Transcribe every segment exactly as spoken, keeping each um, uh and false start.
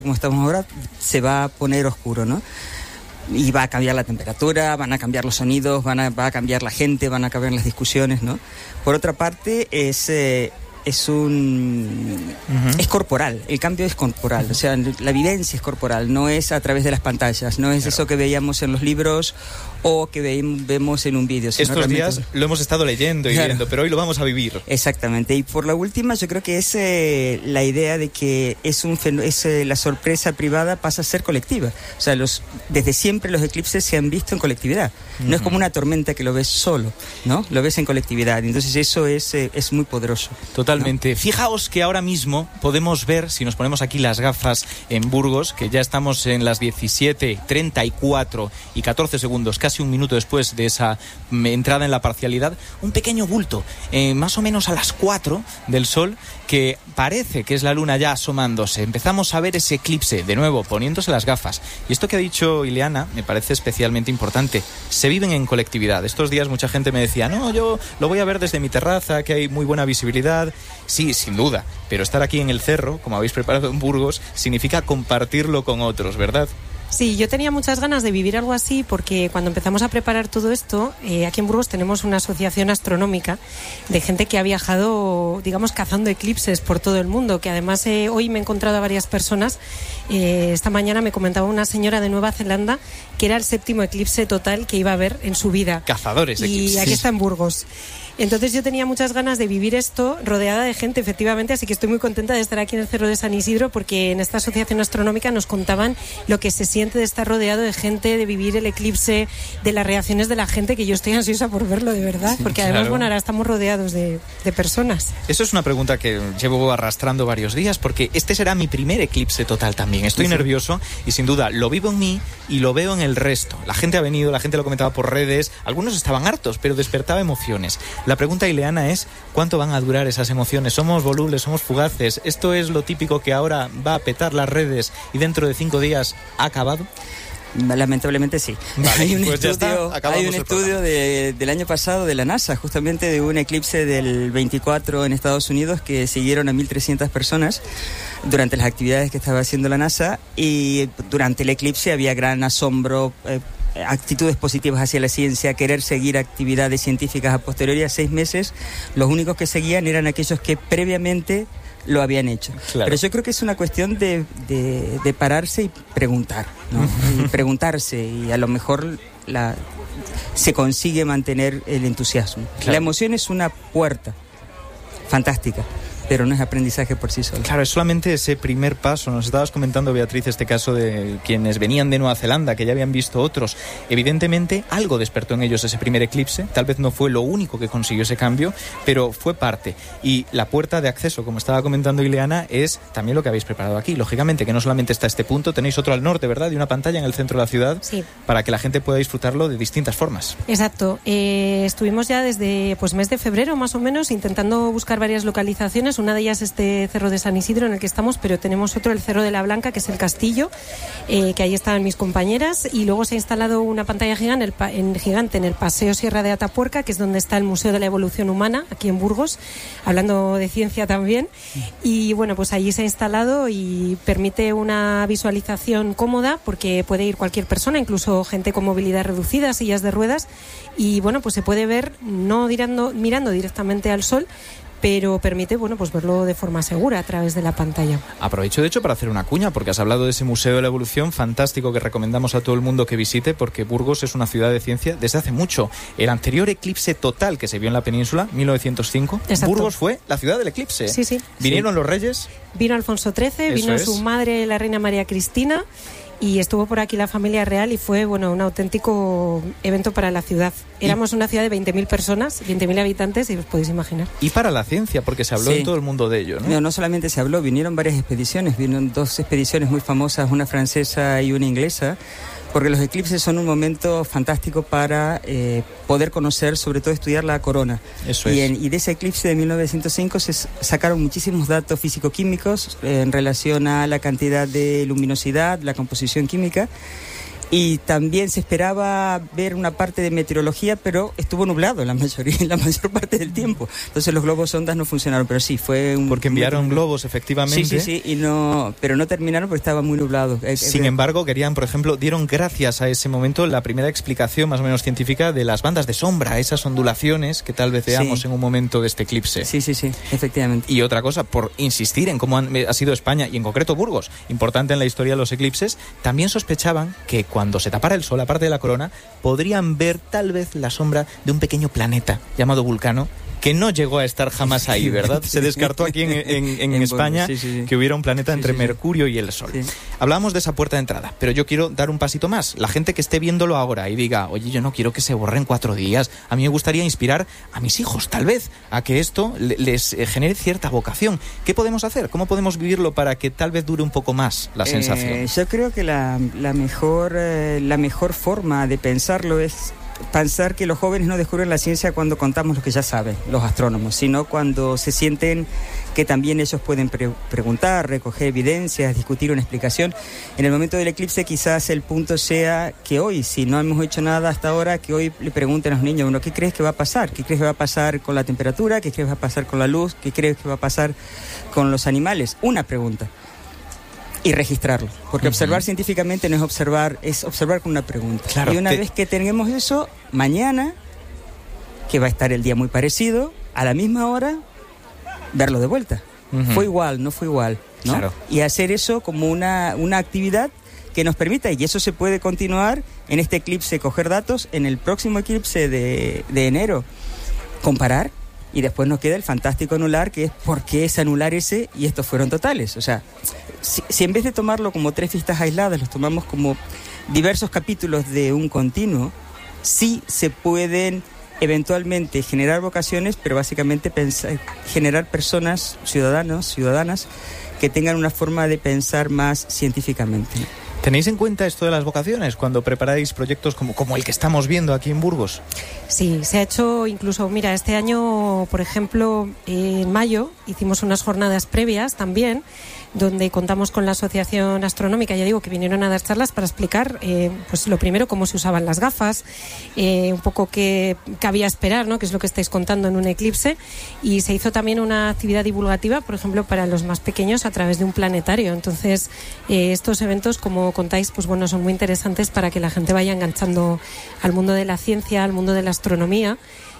como estamos ahora, se va a poner oscuro, ¿no? Y va a cambiar la temperatura, van a cambiar los sonidos, van a, va a cambiar la gente, van a cambiar las discusiones, ¿no? Por otra parte, es... Eh, es un uh-huh. es corporal, el cambio es corporal, uh-huh. o sea, la vivencia es corporal, no es a través de las pantallas, no es claro. eso que veíamos en los libros o que ve, vemos en un vídeo. Estos realmente... días lo hemos estado leyendo y claro. viendo, pero hoy lo vamos a vivir. Exactamente, y por la última yo creo que es eh, la idea de que es un es, eh, la sorpresa privada pasa a ser colectiva, o sea, los desde siempre los eclipses se han visto en colectividad, uh-huh. no es como una tormenta que lo ves solo, ¿no? Lo ves en colectividad, entonces eso es, eh, es muy poderoso. Total. Totalmente. ¿No? Fijaos que ahora mismo podemos ver, si nos ponemos aquí las gafas en Burgos, que ya estamos en las diecisiete treinta y cuatro y catorce segundos, casi un minuto después de esa entrada en la parcialidad, un pequeño bulto, eh, más o menos a las cuatro del sol, que parece que es la luna ya asomándose. Empezamos a ver ese eclipse, de nuevo, poniéndose las gafas. Y esto que ha dicho Ileana me parece especialmente importante. Se viven en colectividad. Estos días mucha gente me decía, no, yo lo voy a ver desde mi terraza, que hay muy buena visibilidad. Sí, sin duda, pero estar aquí en el cerro, como habéis preparado en Burgos, significa compartirlo con otros, ¿verdad? Sí, yo tenía muchas ganas de vivir algo así porque cuando empezamos a preparar todo esto, eh, aquí en Burgos tenemos una asociación astronómica de gente que ha viajado, digamos, cazando eclipses por todo el mundo, que además eh, hoy me he encontrado a varias personas. Eh, esta mañana me comentaba una señora de Nueva Zelanda que era el séptimo eclipse total que iba a ver en su vida. Cazadores de eclipses. Y aquí está en Burgos. Entonces yo tenía muchas ganas de vivir esto rodeada de gente, efectivamente, así que estoy muy contenta de estar aquí en el Cerro de San Isidro porque en esta asociación astronómica nos contaban lo que se siente de estar rodeado de gente, de vivir el eclipse, de las reacciones de la gente, que yo estoy ansiosa por verlo, de verdad, sí, porque además, claro. bueno, ahora estamos rodeados de, de personas. Eso es una pregunta que llevo arrastrando varios días porque este será mi primer eclipse total también. Estoy sí, nervioso y sin duda lo vivo en mí y lo veo en el resto. La gente ha venido, la gente lo comentaba por redes, algunos estaban hartos, pero despertaba emociones. La pregunta, Ileana, es ¿cuánto van a durar esas emociones? ¿Somos volubles, somos fugaces? ¿Esto es lo típico que ahora va a petar las redes y dentro de cinco días ha acabado? Lamentablemente sí. Vale, hay un pues estudio, hay un estudio de, del año pasado de la NASA, justamente de un eclipse del veinticuatro en Estados Unidos que siguieron a mil trescientas personas durante las actividades que estaba haciendo la NASA, y durante el eclipse había gran asombro, eh, actitudes positivas hacia la ciencia, querer seguir actividades científicas a posteriori. A seis meses los únicos que seguían eran aquellos que previamente lo habían hecho. Claro. Pero yo creo que es una cuestión de, de, de pararse y preguntar, ¿no? Y preguntarse, y a lo mejor la, se consigue mantener el entusiasmo. Claro. La emoción es una puerta fantástica, pero no es aprendizaje por sí solo. Claro, es solamente ese primer paso. Nos estabas comentando, Beatriz, este caso de quienes venían de Nueva Zelanda, que ya habían visto otros. Evidentemente, algo despertó en ellos ese primer eclipse. Tal vez no fue lo único que consiguió ese cambio, pero fue parte. Y la puerta de acceso, como estaba comentando Ileana, es también lo que habéis preparado aquí. Lógicamente, que no solamente está este punto, tenéis otro al norte, ¿verdad? Y una pantalla en el centro de la ciudad, sí, para que la gente pueda disfrutarlo de distintas formas. Exacto. Eh, estuvimos ya desde pues mes de febrero, más o menos, intentando buscar varias localizaciones. Una de ellas este Cerro de San Isidro en el que estamos, pero tenemos otro, el Cerro de la Blanca, que es el castillo, eh, que ahí estaban mis compañeras, y luego se ha instalado una pantalla gigante, el pa- en, gigante en el Paseo Sierra de Atapuerca, que es donde está el Museo de la Evolución Humana, aquí en Burgos, hablando de ciencia también, y bueno, pues allí se ha instalado y permite una visualización cómoda, porque puede ir cualquier persona, incluso gente con movilidad reducida, sillas de ruedas, y bueno, pues se puede ver no mirando, mirando directamente al sol, pero permite, bueno, pues verlo de forma segura a través de la pantalla. Aprovecho, de hecho, para hacer una cuña, porque has hablado de ese Museo de la Evolución fantástico que recomendamos a todo el mundo que visite, porque Burgos es una ciudad de ciencia desde hace mucho. El anterior eclipse total que se vio en la península, mil novecientos cinco, exacto, Burgos fue la ciudad del eclipse. Sí, sí. ¿Vinieron sí. los reyes? Vino Alfonso trece, vino es. su madre, la reina María Cristina, y estuvo por aquí la familia real, y fue, bueno, un auténtico evento para la ciudad. Éramos una ciudad de veinte mil personas, veinte mil habitantes, y os podéis imaginar. Y para la ciencia, porque se habló sí. en todo el mundo de ello, ¿no? No, no solamente se habló, vinieron varias expediciones, vinieron dos expediciones muy famosas, una francesa y una inglesa, porque los eclipses son un momento fantástico para eh, poder conocer, sobre todo estudiar la corona. Eso y, es. en, y de ese eclipse de mil novecientos cinco se sacaron muchísimos datos físico-químicos eh, en relación a la cantidad de luminosidad, la composición química, Y también se esperaba ver una parte de meteorología, pero estuvo nublado la mayoría, la mayor parte del tiempo. Entonces los globos sondas no funcionaron, pero sí, fue un... Porque enviaron globos, efectivamente. Sí, sí, sí, y no, pero no terminaron porque estaba muy nublado. Sin embargo, querían, por ejemplo, dieron gracias a ese momento la primera explicación más o menos científica de las bandas de sombra, esas ondulaciones que tal vez veamos sí. en un momento de este eclipse. Sí, sí, sí, efectivamente. Y otra cosa, por insistir en cómo han, ha sido España, y en concreto Burgos, importante en la historia de los eclipses, también sospechaban que cuando Cuando se tapara el sol, aparte de la corona, podrían ver tal vez la sombra de un pequeño planeta llamado Vulcano, que no llegó a estar jamás ahí, ¿verdad? Se descartó aquí en, en, en, en España sí, sí, sí. que hubiera un planeta entre sí, sí, Mercurio y el Sol. Sí. Hablábamos de esa puerta de entrada, pero yo quiero dar un pasito más. La gente que esté viéndolo ahora y diga, oye, yo no quiero que se borre en cuatro días. A mí me gustaría inspirar a mis hijos, tal vez, a que esto les genere cierta vocación. ¿Qué podemos hacer? ¿Cómo podemos vivirlo para que tal vez dure un poco más la sensación? Eh, yo creo que la, la, mejor, eh, la mejor forma de pensarlo es pensar que los jóvenes no descubren la ciencia cuando contamos lo que ya saben, los astrónomos, sino cuando se sienten que también ellos pueden pre- preguntar, recoger evidencias, discutir una explicación. En el momento del eclipse quizás el punto sea que hoy, si no hemos hecho nada hasta ahora, que hoy le pregunten a los niños, bueno, ¿qué crees que va a pasar? ¿Qué crees que va a pasar con la temperatura? ¿Qué crees que va a pasar con la luz? ¿Qué crees que va a pasar con los animales? Una pregunta. Y registrarlo, porque uh-huh. observar científicamente no es observar, es observar con una pregunta. Claro, y una te... vez que tenemos eso, mañana, que va a estar el día muy parecido, a la misma hora, verlo de vuelta. Uh-huh. Fue igual, no fue igual, ¿no? Claro. Y hacer eso como una, una actividad que nos permita, y eso se puede continuar en este eclipse, coger datos, en el próximo eclipse de, de enero, comparar. Y después nos queda el fantástico anular, que es por qué es anular ese y estos fueron totales. O sea, si, si en vez de tomarlo como tres fiestas aisladas, los tomamos como diversos capítulos de un continuo, sí se pueden eventualmente generar vocaciones, pero básicamente pensar, generar personas, ciudadanos, ciudadanas, que tengan una forma de pensar más científicamente. ¿Tenéis en cuenta esto de las vocaciones cuando preparáis proyectos como, como el que estamos viendo aquí en Burgos? Sí, se ha hecho incluso, mira, este año, por ejemplo, en mayo hicimos unas jornadas previas también, donde contamos con la Asociación Astronómica, ya digo, que vinieron a dar charlas para explicar, eh, pues lo primero, cómo se usaban las gafas, eh, un poco qué cabía esperar, ¿no? Que es lo que estáis contando en un eclipse, y se hizo también una actividad divulgativa, por ejemplo, para los más pequeños a través de un planetario. Entonces, eh, estos eventos, como contáis, pues bueno, son muy interesantes para que la gente vaya enganchando al mundo de la ciencia, al mundo de la astronomía.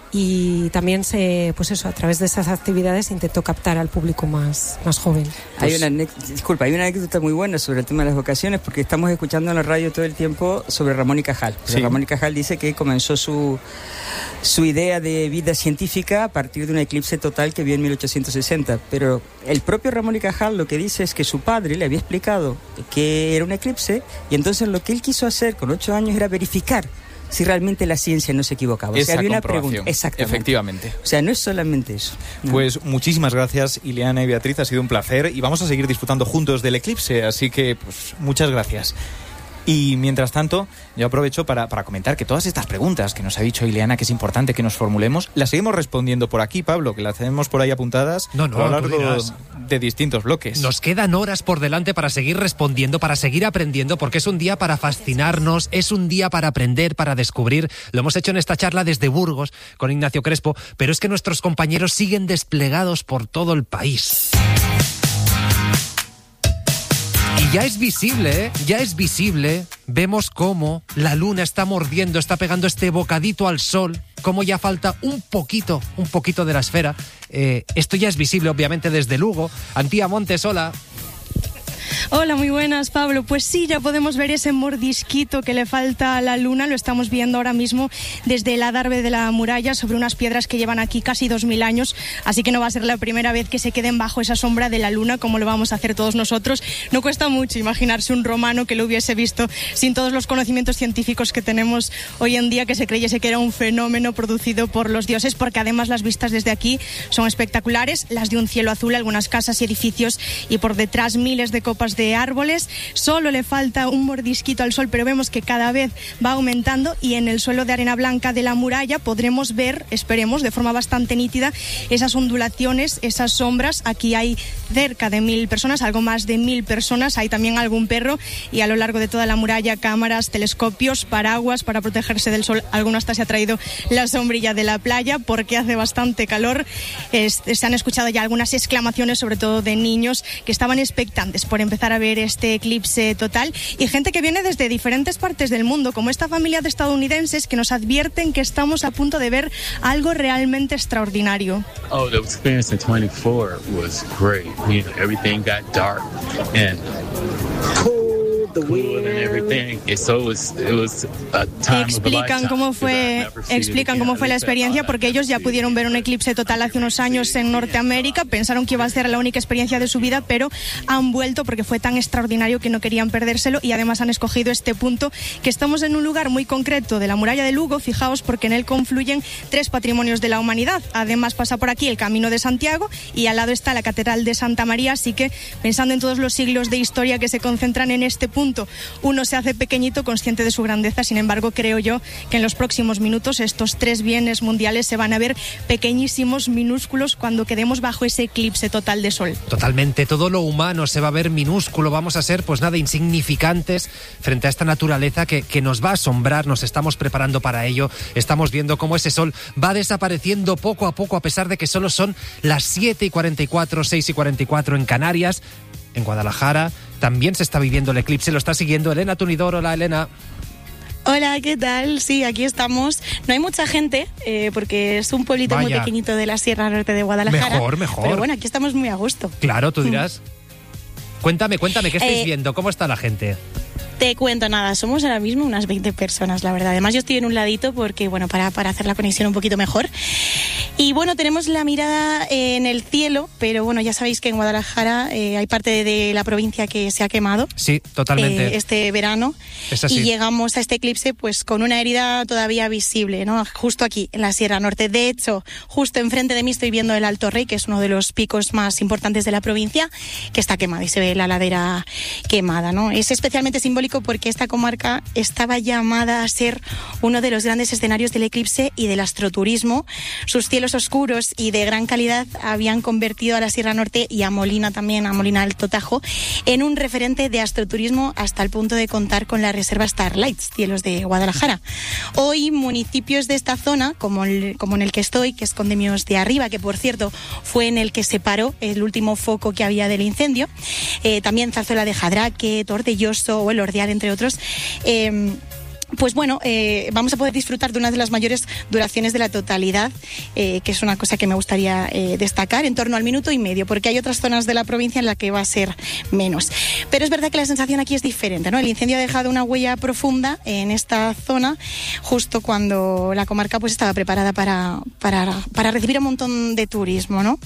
Y también se, pues eso, a través de esas actividades intentó captar al público más, más joven. Hay una disculpa, hay una anécdota muy buena sobre el tema de las vocaciones, porque estamos escuchando en la radio todo el tiempo sobre Ramón y Cajal. Sí. Ramón y Cajal dice que comenzó su su idea de vida científica a partir de un eclipse total que vio en mil ochocientos sesenta, pero el propio Ramón y Cajal lo que dice es que su padre le había explicado que era un eclipse, y entonces lo que él quiso hacer con ocho años era verificar si realmente la ciencia no se equivocaba. Esa o sea, había una comprobación. Pregunta. Exactamente. Efectivamente. O sea, no es solamente eso. No. Pues muchísimas gracias, Ileana y Beatriz, ha sido un placer y vamos a seguir disfrutando juntos del eclipse, así que pues muchas gracias. Y mientras tanto, yo aprovecho para, para comentar que todas estas preguntas que nos ha dicho Ileana, que es importante que nos formulemos, las seguimos respondiendo por aquí, Pablo, que las tenemos por ahí apuntadas no, no, a lo largo de distintos bloques. Nos quedan horas por delante para seguir respondiendo, para seguir aprendiendo, porque es un día para fascinarnos, es un día para aprender, para descubrir. Lo hemos hecho en esta charla desde Burgos con Ignacio Crespo, pero es que nuestros compañeros siguen desplegados por todo el país. Y ya es visible, ¿eh? Ya es visible. Vemos cómo la luna está mordiendo, está pegando este bocadito al sol, cómo ya falta un poquito, un poquito de la esfera. Eh, esto ya es visible, obviamente, desde Lugo. Antía Montes, hola. Hola, muy buenas, Pablo. Pues sí, ya podemos ver ese mordisquito que le falta a la luna. Lo estamos viendo ahora mismo desde el adarve de la muralla, sobre unas piedras que llevan aquí casi dos mil años. Así que no va a ser la primera vez que se queden bajo esa sombra de la luna, como lo vamos a hacer todos nosotros. No cuesta mucho imaginarse un romano que lo hubiese visto sin todos los conocimientos científicos que tenemos hoy en día, que se creyese que era un fenómeno producido por los dioses, porque además las vistas desde aquí son espectaculares, las de un cielo azul, algunas casas y edificios, y por detrás miles de copas copas de árboles. Solo le falta un mordisquito al sol, pero vemos que cada vez va aumentando, y en el suelo de arena blanca de la muralla podremos ver, esperemos, de forma bastante nítida, esas ondulaciones, esas sombras. Aquí hay cerca de mil personas, algo más de mil personas, hay también algún perro, y a lo largo de toda la muralla cámaras, telescopios, paraguas para protegerse del sol. Alguno hasta se ha traído la sombrilla de la playa porque hace bastante calor. Es, se han escuchado ya algunas exclamaciones, sobre todo de niños que estaban expectantes por empezar a ver este eclipse total, y gente que viene desde diferentes partes del mundo, como esta familia de estadounidenses que nos advierten que estamos a punto de ver algo realmente extraordinario. Oh, the experience in twenty-four was great. You know, everything got dark and cool, the wind and everything. So it was, it was a time explican cómo fue, explican cómo fue la experiencia, porque ellos ya pudieron ver un eclipse total hace unos años en Norteamérica. Pensaron que iba a ser la única experiencia de su vida, pero han vuelto porque fue tan extraordinario que no querían perdérselo, y además han escogido este punto, que estamos en un lugar muy concreto de la muralla de Lugo. Fijaos, porque en él confluyen tres patrimonios de la humanidad. Además pasa por aquí el Camino de Santiago y al lado está la Catedral de Santa María, así que pensando en todos los siglos de historia que se concentran en este punto, uno se hace pequeñito, consciente de su grandeza. Sin embargo, creo yo que en los próximos minutos estos tres bienes mundiales se van a ver pequeñísimos, minúsculos, cuando quedemos bajo ese eclipse total de sol. Totalmente, todo lo humano se va a ver minúsculo, vamos a ser pues nada, insignificantes frente a esta naturaleza que, que nos va a asombrar. Nos estamos preparando para ello, estamos viendo cómo ese sol va desapareciendo poco a poco, a pesar de que solo son las siete y cuarenta y cuatro, seis y cuarenta y cuatro en Canarias. En Guadalajara también se está viviendo el eclipse, lo está siguiendo Elena Tunidor. Hola, Elena. Hola, ¿qué tal? Sí, aquí estamos. No hay mucha gente, eh, porque es un pueblito Vaya. muy pequeñito de la Sierra Norte de Guadalajara. Mejor, mejor. Pero bueno, aquí estamos muy a gusto. Claro, tú dirás. Mm. Cuéntame, cuéntame, ¿qué estáis eh, viendo? ¿Cómo está la gente? Te cuento nada, somos ahora mismo unas veinte personas, la verdad. Además yo estoy en un ladito porque, bueno, para, para hacer la conexión un poquito mejor. Y bueno, tenemos la mirada en el cielo, pero bueno, ya sabéis que en Guadalajara eh, hay parte de la provincia que se ha quemado. Sí, totalmente. Eh, este verano. Es así. Y llegamos a este eclipse pues con una herida todavía visible, ¿no? Justo aquí, en la Sierra Norte. De hecho, justo enfrente de mí estoy viendo el Alto Rey, que es uno de los picos más importantes de la provincia, que está quemado y se ve la ladera quemada, ¿no? Es especialmente simbólico porque esta comarca estaba llamada a ser uno de los grandes escenarios del eclipse y del astroturismo. Sus cielos oscuros y de gran calidad habían convertido a la Sierra Norte y a Molina también, a Molina Alto Tajo, en un referente de astroturismo, hasta el punto de contar con la reserva Starlights, cielos de Guadalajara. Hoy municipios de esta zona, como el, como en el que estoy, que es Condemios de Arriba, que por cierto fue en el que se paró el último foco que había del incendio, eh, también Zarzuela de Jadraque, Tordelloso o El Ordial, entre otros, eh, pues bueno, eh, vamos a poder disfrutar de una de las mayores duraciones de la totalidad, eh, que es una cosa que me gustaría eh, destacar, en torno al minuto y medio, porque hay otras zonas de la provincia en la que va a ser menos. Pero es verdad que la sensación aquí es diferente, ¿no? El incendio ha dejado una huella profunda en esta zona, justo cuando la comarca pues estaba preparada para, para, para recibir un montón de turismo, ¿no?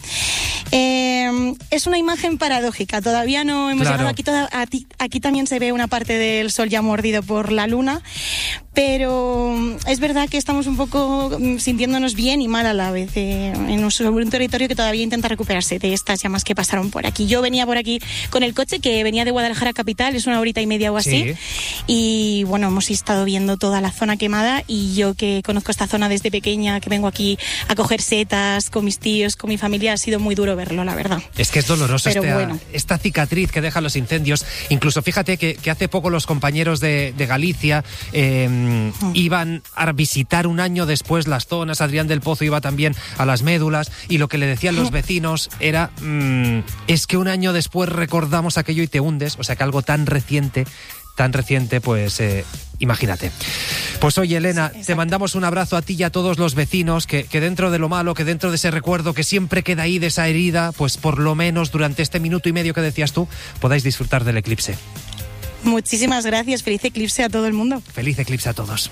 Eh, es una imagen paradójica, todavía no hemos claro. llegado aquí, toda, aquí, aquí también se ve una parte del sol ya mordido por la luna, pero es verdad que estamos un poco sintiéndonos bien y mal a la vez, eh, en un, sobre un territorio que todavía intenta recuperarse de estas llamas que pasaron por aquí. Yo venía por aquí con el coche, que venía de Guadalajara capital, es una horita y media o así, sí. Y bueno, hemos estado viendo toda la zona quemada, y yo que conozco esta zona desde pequeña, que vengo aquí a coger setas con mis tíos, con mi familia, ha sido muy duro verlo, la verdad. Es que es doloroso Pero esta, bueno. esta cicatriz que dejan los incendios. Incluso fíjate que, que hace poco los compañeros de, de Galicia eh, mm. iban a visitar un año después las zonas. Adrián del Pozo iba también a las Médulas, y lo que le decían los vecinos era mmm, es que un año después recordamos aquello y te hundes. O sea que algo tan reciente tan reciente, pues eh, imagínate. Pues oye, Elena, sí, te mandamos un abrazo a ti y a todos los vecinos, que, que dentro de lo malo, que dentro de ese recuerdo que siempre queda ahí, de esa herida, pues por lo menos durante este minuto y medio que decías tú, podáis disfrutar del eclipse. Muchísimas gracias, feliz eclipse a todo el mundo. Feliz eclipse a todos.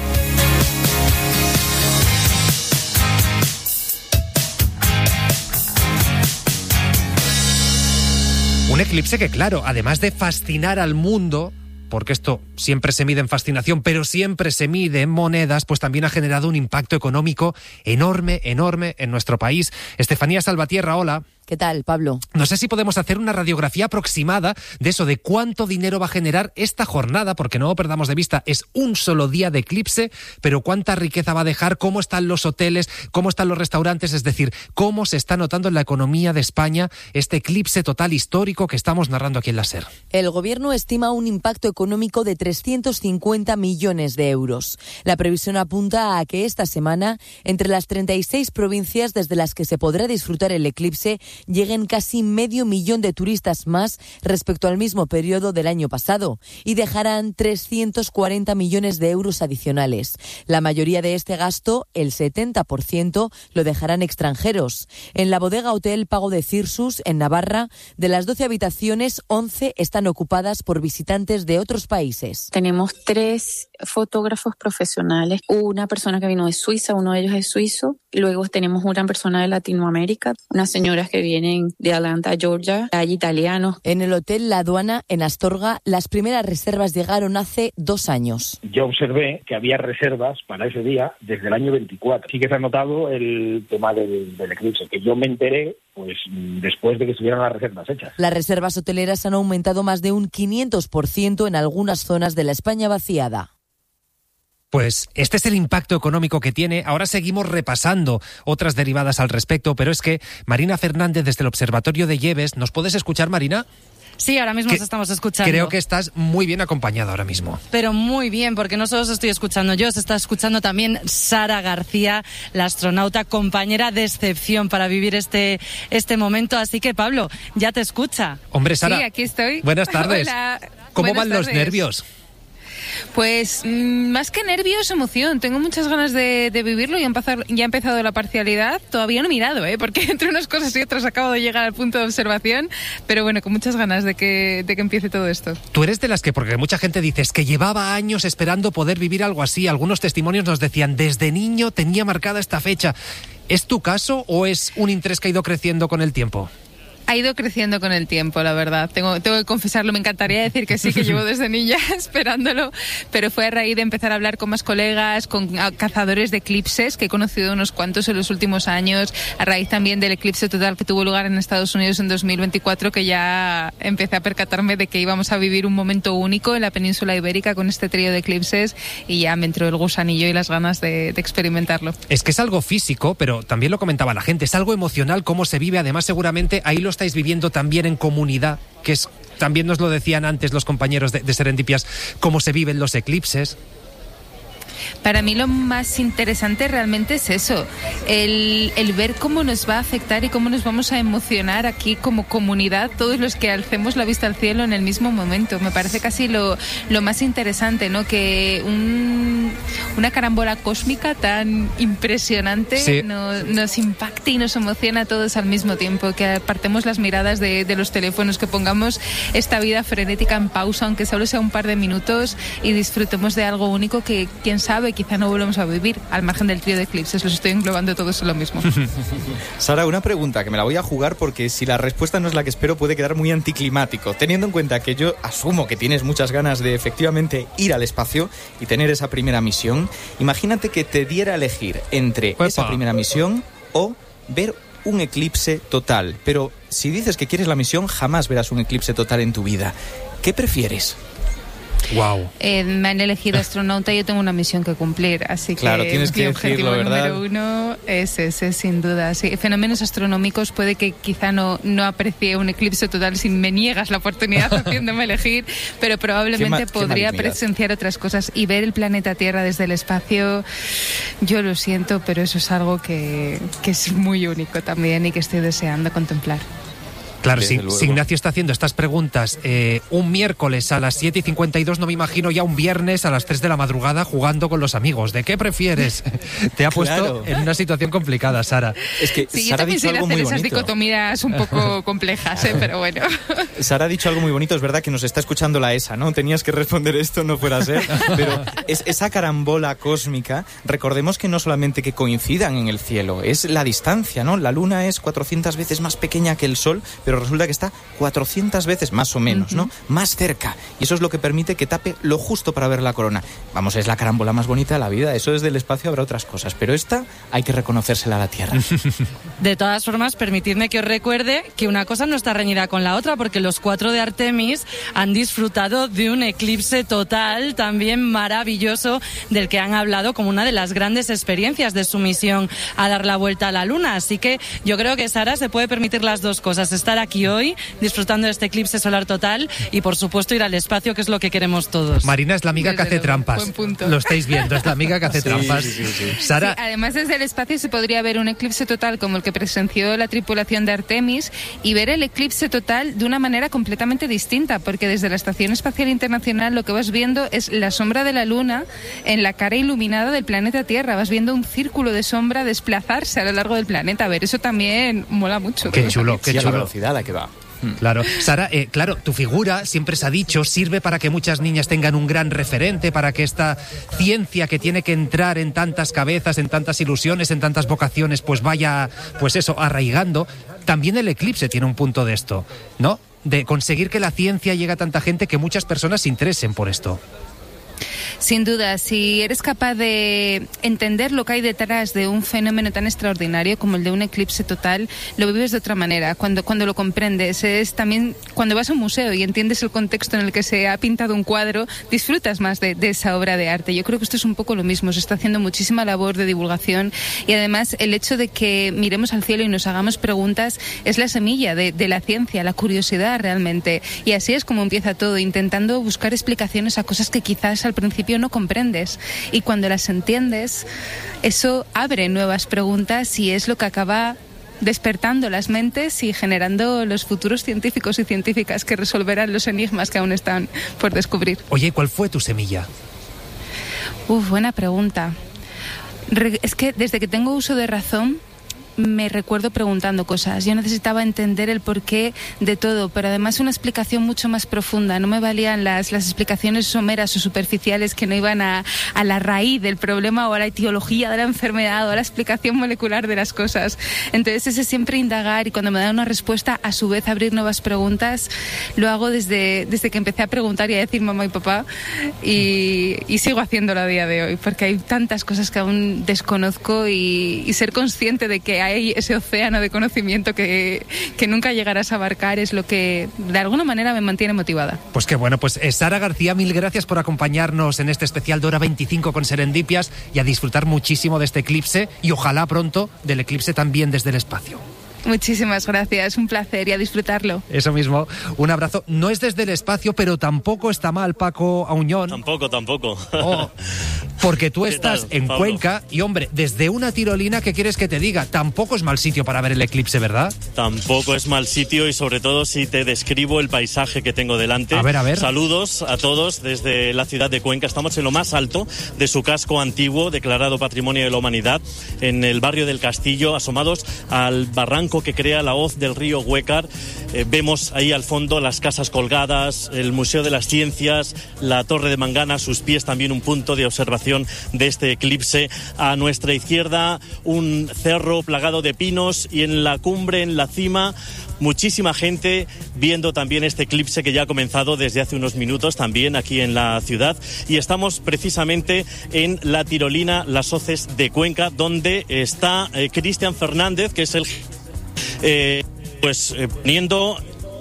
Un eclipse que, claro, además de fascinar al mundo, porque esto siempre se mide en fascinación, pero siempre se mide en monedas, pues también ha generado un impacto económico enorme, enorme en nuestro país. Estefanía Salvatierra, hola. ¿Qué tal, Pablo? No sé si podemos hacer una radiografía aproximada de eso, de cuánto dinero va a generar esta jornada, porque no perdamos de vista, es un solo día de eclipse, pero cuánta riqueza va a dejar, cómo están los hoteles, cómo están los restaurantes, es decir, cómo se está notando en la economía de España este eclipse total histórico que estamos narrando aquí en la SER. El Gobierno estima un impacto económico de trescientos cincuenta millones de euros. La previsión apunta a que esta semana, entre las treinta y seis provincias desde las que se podrá disfrutar el eclipse, lleguen casi medio millón de turistas más respecto al mismo periodo del año pasado y dejarán trescientos cuarenta millones de euros adicionales. La mayoría de este gasto, el setenta por ciento, lo dejarán extranjeros. En la bodega Hotel Pago de Cirsus, en Navarra, de las doce habitaciones, once están ocupadas por visitantes de otros países. Tenemos tres fotógrafos profesionales, una persona que vino de Suiza, uno de ellos es suizo, luego tenemos una persona de Latinoamérica, unas señoras que vienen de Atlanta, Georgia, hay italianos. En el Hotel La Aduana, en Astorga, las primeras reservas llegaron hace dos años. Yo observé que había reservas para ese día desde el año veinticuatro. Sí que se ha notado el tema del, del eclipse, que yo me enteré pues después de que estuvieran las reservas hechas. Las reservas hoteleras han aumentado más de un quinientos por ciento en algunas zonas de la España vaciada. Pues este es el impacto económico que tiene. Ahora seguimos repasando otras derivadas al respecto, pero es que Marina Fernández desde el Observatorio de Lleves, ¿nos puedes escuchar, Marina? Sí, ahora mismo que, os estamos escuchando. Creo que estás muy bien acompañada ahora mismo. Pero muy bien, porque no solo os estoy escuchando yo, os está escuchando también Sara García, la astronauta, compañera de excepción para vivir este, este momento. Así que, Pablo, ya te escucha. Hombre, Sara. Sí, aquí estoy. Buenas tardes. Hola. ¿Cómo Buenas van tardes. los nervios? Pues mmm, más que nervios, emoción. Tengo muchas ganas de, de vivirlo. Ya, empezar, ya ha empezado la parcialidad. Todavía no he mirado, ¿eh? Porque entre unas cosas y otras acabo de llegar al punto de observación. Pero bueno, con muchas ganas de que, de que empiece todo esto. Tú eres de las que, porque mucha gente dice, es que llevaba años esperando poder vivir algo así. Algunos testimonios nos decían, desde niño tenía marcada esta fecha. ¿Es tu caso o es un interés que ha ido creciendo con el tiempo? Ha ido creciendo con el tiempo, la verdad. Tengo, tengo que confesarlo, me encantaría decir que sí, que llevo desde niña esperándolo, pero fue a raíz de empezar a hablar con más colegas, con cazadores de eclipses, que he conocido unos cuantos en los últimos años, a raíz también del eclipse total que tuvo lugar en Estados Unidos en dos mil veinticuatro, que ya empecé a percatarme de que íbamos a vivir un momento único en la península ibérica con este trío de eclipses, y ya me entró el gusanillo y las ganas de, de experimentarlo. Es que es algo físico, pero también lo comentaba la gente, es algo emocional, cómo se vive. Además, seguramente ahí lo estáis viviendo también en comunidad, que es, también nos lo decían antes los compañeros de, de Serendipias, cómo se viven los eclipses. Para mí lo más interesante realmente es eso, el, el ver cómo nos va a afectar y cómo nos vamos a emocionar aquí como comunidad, todos los que alcemos la vista al cielo en el mismo momento. Me parece casi lo, lo más interesante, ¿no? Que un, una carambola cósmica tan impresionante sí. nos, nos impacte y nos emociona a todos al mismo tiempo, que apartemos las miradas de, de los teléfonos, que pongamos esta vida frenética en pausa, aunque solo sea un par de minutos, y disfrutemos de algo único que, quién sabe, quizá no volvemos a vivir, al margen del trío de eclipses. Los estoy englobando todos en lo mismo. Sara, una pregunta que me la voy a jugar, porque si la respuesta no es la que espero puede quedar muy anticlimático, teniendo en cuenta que yo asumo que tienes muchas ganas de efectivamente ir al espacio y tener esa primera misión. Imagínate que te diera a elegir entre Epa. esa primera misión o ver un eclipse total, pero si dices que quieres la misión, jamás verás un eclipse total en tu vida. ¿Qué prefieres? Wow. Eh, me han elegido astronauta y yo tengo una misión que cumplir, así claro, que tienes que mi objetivo decirlo, ¿verdad? número uno es ese, sin duda. Sí. Fenómenos astronómicos puede que quizá no, no aprecie un eclipse total si me niegas la oportunidad haciéndome elegir, pero probablemente qué podría qué presenciar otras cosas y ver el planeta Tierra desde el espacio. Yo lo siento, pero eso es algo que, que es muy único también y que estoy deseando contemplar. Claro, si, si Ignacio está haciendo estas preguntas eh, un miércoles a las siete y cincuenta y dos, no me imagino ya un viernes a las tres de la madrugada jugando con los amigos. ¿De qué prefieres? Te ha puesto claro. en una situación complicada, Sara. Es que sí, Sara yo también sé hacer esas dicotomías un poco complejas, ¿eh? Pero bueno. Sara ha dicho algo muy bonito, es verdad que nos está escuchando la E S A, ¿no? Tenías que responder esto, no fuera a ser, pero es esa carambola cósmica, recordemos que no solamente que coincidan en el cielo, es la distancia, ¿no? La Luna es cuatrocientas veces más pequeña que el Sol, pero pero resulta que está cuatrocientas veces, más o menos, ¿no? Más cerca. Y eso es lo que permite que tape lo justo para ver la corona. Vamos, es la carambola más bonita de la vida. Eso desde el espacio habrá otras cosas, pero esta hay que reconocérsela a la Tierra. De todas formas, permitidme que os recuerde que una cosa no está reñida con la otra, porque los cuatro de Artemis han disfrutado de un eclipse total también maravilloso, del que han hablado como una de las grandes experiencias de su misión a dar la vuelta a la Luna. Así que yo creo que Sara se puede permitir las dos cosas: estar aquí hoy disfrutando de este eclipse solar total y, por supuesto, ir al espacio, que es lo que queremos todos. Marina es la amiga que hace trampas. Lo estáis viendo, es la amiga que hace Sí, trampas. sí, sí, sí. Sara, Sí, además, desde el espacio se podría ver un eclipse total como el que presenció la tripulación de Artemis y ver el eclipse total de una manera completamente distinta, porque desde la Estación Espacial Internacional lo que vas viendo es la sombra de la Luna en la cara iluminada del planeta Tierra. Vas viendo un círculo de sombra desplazarse a lo largo del planeta. A ver, eso también mola mucho. qué chulo, qué Sí, a la chulo. velocidad a que va. Claro, Sara, eh, claro, tu figura, siempre se ha dicho, sirve para que muchas niñas tengan un gran referente, para que esta ciencia que tiene que entrar en tantas cabezas, en tantas ilusiones, en tantas vocaciones, pues vaya, pues eso, arraigando. También el eclipse tiene un punto de esto, ¿no? De conseguir que la ciencia llegue a tanta gente, que muchas personas se interesen por esto. Sin duda, si eres capaz de entender lo que hay detrás de un fenómeno tan extraordinario como el de un eclipse total, lo vives de otra manera. Cuando, cuando lo comprendes, es también cuando vas a un museo y entiendes el contexto en el que se ha pintado un cuadro, disfrutas más de, de esa obra de arte. Yo creo que esto es un poco lo mismo. Se está haciendo muchísima labor de divulgación y además el hecho de que miremos al cielo y nos hagamos preguntas es la semilla de, de la ciencia, la curiosidad realmente. Y así es como empieza todo, intentando buscar explicaciones a cosas que quizás al principio no comprendes, y cuando las entiendes, eso abre nuevas preguntas y es lo que acaba despertando las mentes y generando los futuros científicos y científicas que resolverán los enigmas que aún están por descubrir. Oye, ¿cuál fue tu semilla? Uf, buena pregunta. Re- es que desde que tengo uso de razón me recuerdo preguntando cosas. Yo necesitaba entender el porqué de todo, pero además una explicación mucho más profunda. No me valían las, las explicaciones someras o superficiales que no iban a, a la raíz del problema o a la etiología de la enfermedad o a la explicación molecular de las cosas. Entonces ese siempre indagar, y cuando me dan una respuesta, a su vez abrir nuevas preguntas, lo hago desde, desde que empecé a preguntar y a decir mamá y papá, y, y sigo haciéndolo a día de hoy, porque hay tantas cosas que aún desconozco, y, y ser consciente de que hay ese océano de conocimiento que, que nunca llegarás a abarcar es lo que de alguna manera me mantiene motivada. Pues qué bueno, pues eh, Sara García, mil gracias por acompañarnos en este especial de Hora veinticinco con Serendipias, y a disfrutar muchísimo de este eclipse, y ojalá pronto del eclipse también desde el espacio. Muchísimas gracias, un placer, y a disfrutarlo. Eso mismo, un abrazo. No es desde el espacio, pero tampoco está mal, Paco Auñón. Tampoco, tampoco. Oh, porque tú estás tal, en Pablo? Cuenca y, hombre, desde una tirolina, ¿qué quieres que te diga? Tampoco es mal sitio para ver el eclipse, ¿verdad? Tampoco es mal sitio, y sobre todo si te describo el paisaje que tengo delante. A ver, a ver. Saludos a todos desde la ciudad de Cuenca. Estamos en lo más alto de su casco antiguo, declarado Patrimonio de la Humanidad, en el barrio del Castillo, asomados al barranco que crea la hoz del río Huécar. Eh, vemos ahí al fondo las casas colgadas, el Museo de las Ciencias, la Torre de Mangana, a sus pies también un punto de observación de este eclipse. A nuestra izquierda un cerro plagado de pinos, y en la cumbre, en la cima, muchísima gente viendo también este eclipse que ya ha comenzado desde hace unos minutos también aquí en la ciudad. Y estamos precisamente en la tirolina Las Hoces de Cuenca, donde está eh, Cristian Fernández, que es el eh, pues eh, poniendo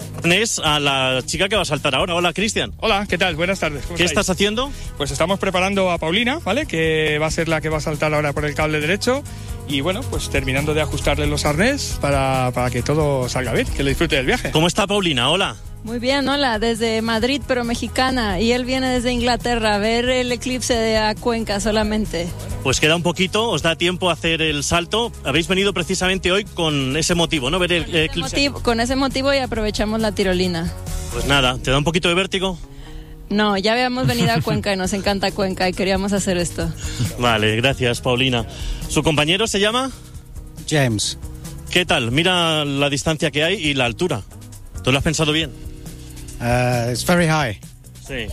a la chica que va a saltar ahora. Hola, Cristian. Hola, ¿qué tal? Buenas tardes. ¿Qué estás haciendo? Pues estamos preparando a Paulina, ¿vale? Que va a ser la que va a saltar ahora por el cable derecho. Y bueno, pues terminando de ajustarle los arnés para, para que todo salga bien, que le disfrute del viaje. ¿Cómo está Paulina? Hola. Muy bien, hola, desde Madrid, pero mexicana, y él viene desde Inglaterra a ver el eclipse de a Cuenca solamente. Pues queda un poquito, os da tiempo a hacer el salto. Habéis venido precisamente hoy con ese motivo, ¿no? Ver el Con eclipse. ese motivo, con ese motivo y aprovechamos la tirolina. Pues nada, ¿te da un poquito de vértigo? No, ya habíamos venido a Cuenca y nos encanta Cuenca y queríamos hacer esto. Vale, gracias, Paulina. ¿Su compañero se llama? James. ¿Qué tal? Mira la distancia que hay y la altura. ¿Tú lo has pensado bien? Uh, it's very high. Sí.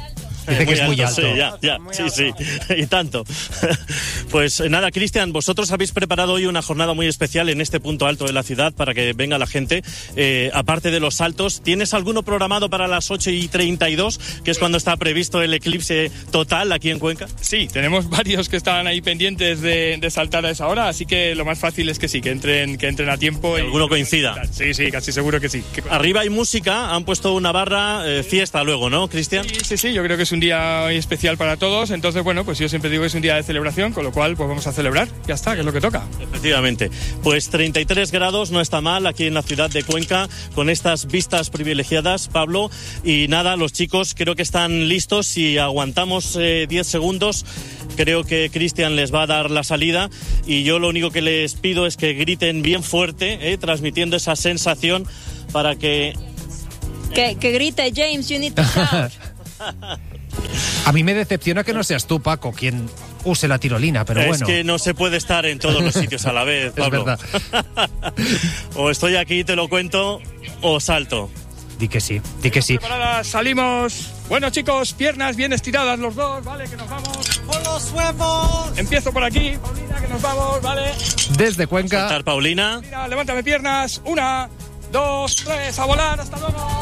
Dice que es muy alto. Sí, ya, ya, sí, sí, y tanto. Pues nada, Cristian, vosotros habéis preparado hoy una jornada muy especial en este punto alto de la ciudad para que venga la gente. Eh, aparte de los saltos, ¿tienes alguno programado para las ocho y treinta y dos, que es cuando está previsto el eclipse total aquí en Cuenca? Sí, tenemos varios que están ahí pendientes de, de saltar a esa hora, así que lo más fácil es que sí, que entren, que entren a tiempo. Que alguno coincida. Sí, sí, casi seguro que sí. Arriba hay música, han puesto una barra, eh, fiesta luego, ¿no, Cristian? Sí, sí, sí, yo creo que es un día muy especial para todos, entonces bueno, pues yo siempre digo que es un día de celebración, con lo cual pues vamos a celebrar, ya está, que es lo que toca. Efectivamente, pues treinta y tres grados no está mal aquí en la ciudad de Cuenca, con estas vistas privilegiadas, Pablo, y nada, los chicos creo que están listos. Si aguantamos eh, diez segundos, creo que Cristian les va a dar la salida, y yo lo único que les pido es que griten bien fuerte, eh, transmitiendo esa sensación para que... Que, que grite, James, you need to shout. A mí me decepciona que no seas tú, Paco, quien use la tirolina, pero es bueno. Es que no se puede estar en todos los sitios a la vez, Pablo. Es verdad. O estoy aquí, te lo cuento, o salto. Di que sí, di que sí. Preparadas, salimos. Bueno, chicos, piernas bien estiradas los dos, ¿vale? Que nos vamos. ¡Por los huevos! Empiezo por aquí, Paulina, que nos vamos, ¿vale? Desde Cuenca. Saltar, Paulina. Paulina, levántame piernas. Una, dos, tres, a volar, hasta luego.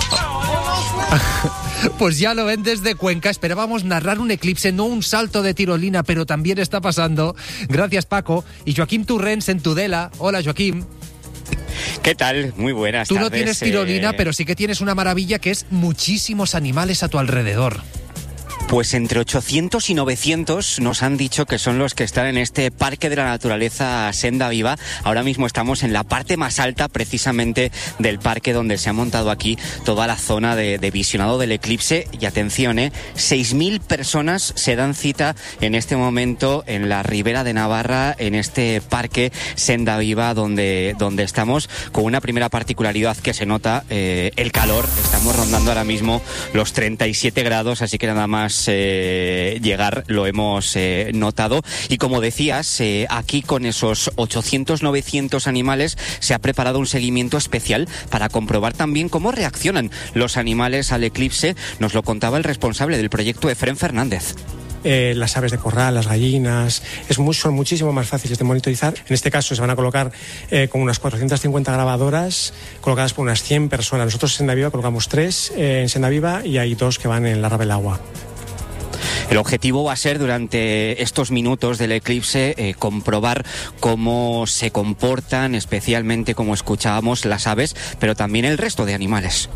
Pues ya lo ven desde Cuenca. Esperábamos narrar un eclipse, no un salto de tirolina, pero también está pasando. Gracias, Paco. Y Joaquim Turrens en Tudela. Hola, Joaquim. ¿Qué tal? Muy buenas Tú tardes. no tienes tirolina, eh... pero sí que tienes una maravilla, que es muchísimos animales a tu alrededor. Pues entre ochocientos y novecientos nos han dicho que son los que están en este Parque de la Naturaleza Senda Viva. Ahora mismo estamos en la parte más alta precisamente del parque, donde se ha montado aquí toda la zona de, de visionado del eclipse. Y atención, ¿eh? seis mil personas se dan cita en este momento en la Ribera de Navarra, en este Parque Senda Viva donde, donde estamos, con una primera particularidad que se nota, eh, el calor. Estamos rondando ahora mismo los treinta y siete grados, así que nada más Eh, llegar lo hemos eh, notado. Y como decías, eh, aquí con esos ochocientos novecientos animales se ha preparado un seguimiento especial para comprobar también cómo reaccionan los animales al eclipse. Nos lo contaba el responsable del proyecto, Efrén Fernández. Eh, las aves de corral, las gallinas, es muy, son muchísimo más fáciles de monitorizar. En este caso se van a colocar eh, con unas cuatrocientas cincuenta grabadoras colocadas por unas cien personas. Nosotros en Senda Viva colocamos tres eh, en Senda Viva, y hay dos que van en la Rabelagua. El objetivo va a ser, durante estos minutos del eclipse, eh, comprobar cómo se comportan, especialmente, como escuchábamos, las aves, pero también el resto de animales.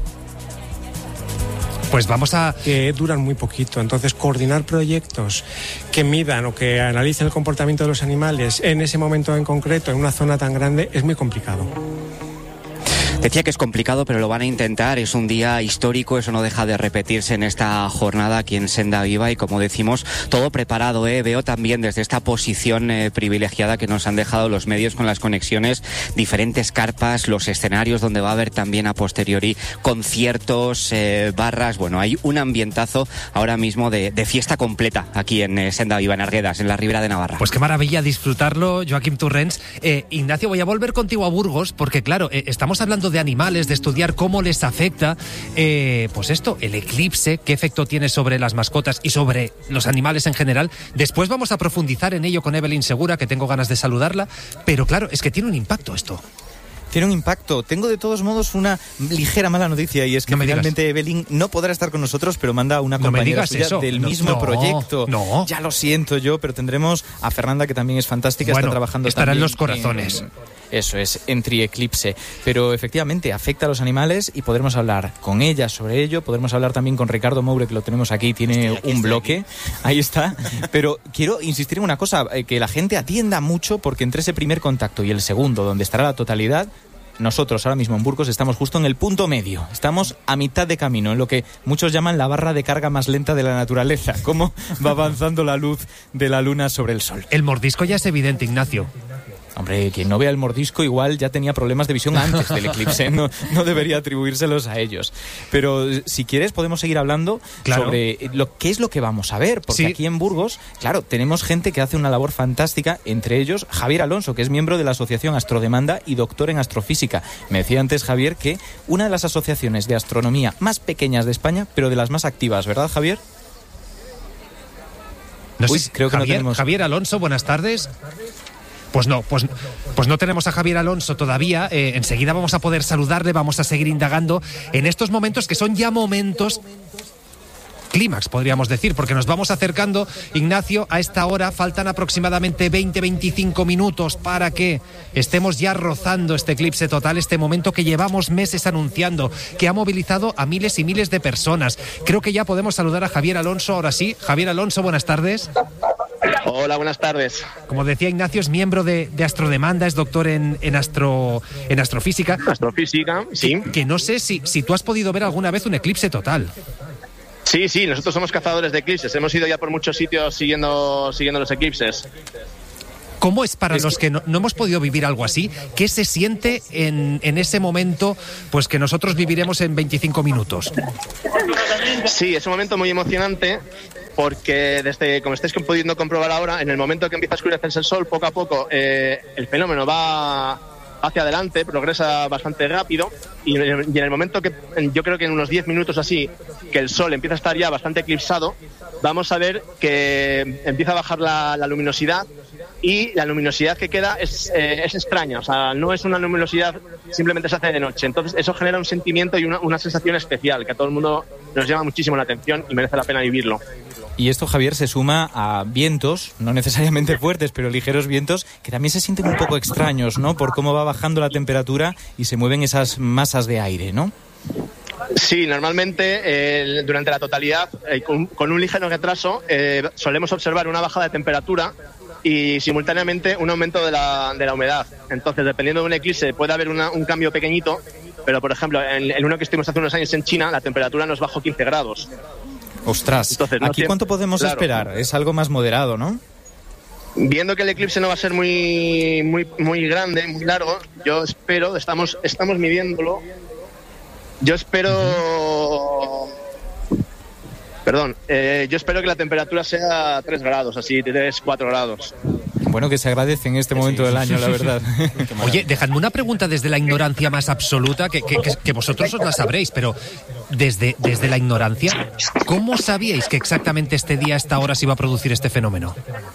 Pues vamos a... Que duran muy poquito, entonces coordinar proyectos que midan o que analicen el comportamiento de los animales en ese momento en concreto, en una zona tan grande, es muy complicado. Decía que es complicado, pero lo van a intentar. Es un día histórico, eso no deja de repetirse en esta jornada aquí en Senda Viva, y como decimos, todo preparado, ¿eh? Veo también desde esta posición eh, privilegiada que nos han dejado los medios con las conexiones, diferentes carpas, los escenarios donde va a haber también a posteriori conciertos, eh, barras. Bueno, hay un ambientazo ahora mismo de, de fiesta completa aquí en eh, Senda Viva, en Arguedas, en la Ribera de Navarra. Pues qué maravilla disfrutarlo, Joaquim Turrens. Eh, Ignacio, voy a volver contigo a Burgos, porque claro, eh, estamos hablando de animales, de estudiar cómo les afecta, eh, pues esto, el eclipse, qué efecto tiene sobre las mascotas y sobre los animales en general. Después vamos a profundizar en ello con Evelyn Segura, que tengo ganas de saludarla, pero claro, es que tiene un impacto esto. Tiene un impacto. Tengo de todos modos una ligera mala noticia, y es que no finalmente digas. Evelyn no podrá estar con nosotros, pero manda una no compañera suya eso. del no, mismo no, proyecto. No. Ya lo siento yo, pero tendremos a Fernanda, que también es fantástica, bueno, está trabajando estará también en los corazones. En, Eso es, en Trieclipse. Pero efectivamente afecta a los animales, y podremos hablar con ella sobre ello. Podremos hablar también con Ricardo Moure, que lo tenemos aquí, tiene aquí, un bloque. Aquí. Ahí está. Pero quiero insistir en una cosa, que la gente atienda mucho, porque entre ese primer contacto y el segundo, donde estará la totalidad, nosotros ahora mismo en Burgos estamos justo en el punto medio. Estamos a mitad de camino, en lo que muchos llaman la barra de carga más lenta de la naturaleza. Cómo va avanzando la luz de la luna sobre el sol. El mordisco ya es evidente, Ignacio. Hombre, quien no vea el mordisco igual ya tenía problemas de visión antes del eclipse, no, no debería atribuírselos a ellos. Pero si quieres podemos seguir hablando claro. sobre lo, qué es lo que vamos a ver, porque sí. aquí en Burgos, claro, tenemos gente que hace una labor fantástica, entre ellos Javier Alonso, que es miembro de la Asociación Astrodemanda y doctor en astrofísica. Me decía antes Javier que una de las asociaciones de astronomía más pequeñas de España, pero de las más activas, ¿verdad, Javier? No Uy, sé, creo que Javier, no tenemos... Javier Alonso, buenas tardes. Pues no, pues, pues no tenemos a Javier Alonso todavía. Eh, enseguida vamos a poder saludarle, vamos a seguir indagando en estos momentos que son ya momentos clímax, podríamos decir, porque nos vamos acercando, Ignacio, a esta hora faltan aproximadamente veinte a veinticinco minutos para que estemos ya rozando este eclipse total, este momento que llevamos meses anunciando, que ha movilizado a miles y miles de personas. Creo que ya podemos saludar a Javier Alonso, ahora sí. Javier Alonso, buenas tardes. Hola, buenas tardes. Como decía Ignacio, es miembro de, de Astrodemanda, es doctor en, en, astro, en astrofísica. Astrofísica, sí. Que, que no sé si, si tú has podido ver alguna vez un eclipse total. Sí, sí, nosotros somos cazadores de eclipses. Hemos ido ya por muchos sitios siguiendo, siguiendo los eclipses. ¿Cómo es para es los que no, no hemos podido vivir algo así? ¿Qué se siente en, en ese momento pues que nosotros viviremos en veinticinco minutos? Sí, es un momento muy emocionante porque, desde como estáis pudiendo comprobar ahora, en el momento que empieza a oscurecerse el sol, poco a poco eh, el fenómeno va hacia adelante, progresa bastante rápido y, y en el momento que, yo creo que en unos diez minutos así, que el sol empieza a estar ya bastante eclipsado, vamos a ver que empieza a bajar la, la luminosidad y la luminosidad que queda es, eh, es extraña, o sea, no es una luminosidad, simplemente se hace de noche. Entonces eso genera un sentimiento y una, una sensación especial que a todo el mundo nos llama muchísimo la atención y merece la pena vivirlo. Y esto, Javier, se suma a vientos, no necesariamente fuertes, pero ligeros vientos, que también se sienten un poco extraños, ¿no? Por cómo va bajando la temperatura y se mueven esas masas de aire, ¿no? Sí, normalmente eh, durante la totalidad, eh, con, con un ligero retraso, eh, solemos observar una bajada de temperatura y simultáneamente un aumento de la, de la humedad. Entonces, dependiendo de un eclipse, puede haber una, un cambio pequeñito, pero por ejemplo, en, en uno que estuvimos hace unos años en China, la temperatura nos bajó quince grados. Ostras, Entonces, no ¿aquí siempre, cuánto podemos claro, esperar? Es algo más moderado, ¿no? Viendo que el eclipse no va a ser muy muy muy grande, muy largo, yo espero, estamos estamos midiéndolo, yo espero... Perdón, eh, yo espero que la temperatura sea tres grados, así, tres, cuatro grados. Bueno, que se agradece en este momento sí. del año, la verdad. Oye, dejadme una pregunta desde la ignorancia más absoluta, que, que, que vosotros os la sabréis, pero desde, desde la ignorancia, ¿cómo sabíais que exactamente este día, a esta hora, se iba a producir este fenómeno?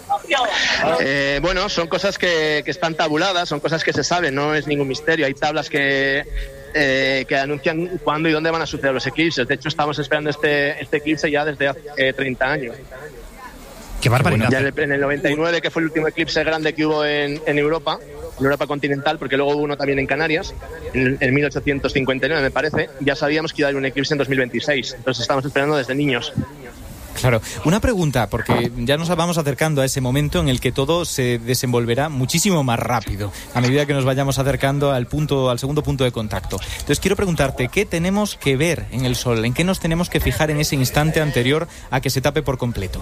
Eh, bueno, son cosas que, que están tabuladas, son cosas que se saben, no es ningún misterio. Hay tablas que, eh, que anuncian cuándo y dónde van a suceder los eclipses. De hecho, estamos esperando este, este eclipse ya desde hace eh, treinta años. ¡Qué barbaridad! Ya en el noventa y nueve, que fue el último eclipse grande que hubo en, en Europa, en Europa continental, porque luego hubo uno también en Canarias, en, en mil ochocientos cincuenta y nueve, me parece, ya sabíamos que iba a haber un eclipse en dos mil veintiséis. Entonces estamos esperando desde niños. Claro, una pregunta, porque ya nos vamos acercando a ese momento en el que todo se desenvolverá muchísimo más rápido, a medida que nos vayamos acercando al punto, al segundo punto de contacto. Entonces quiero preguntarte, ¿qué tenemos que ver en el sol? ¿En qué nos tenemos que fijar en ese instante anterior a que se tape por completo?